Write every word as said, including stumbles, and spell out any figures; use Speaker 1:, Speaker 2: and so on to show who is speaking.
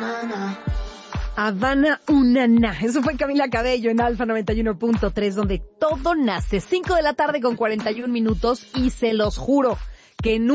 Speaker 1: Habana Unana. Eso fue Camila Cabello en Alfa noventa y uno punto tres, donde todo nace. cinco de la tarde con cuarenta y un minutos, y se los juro que nunca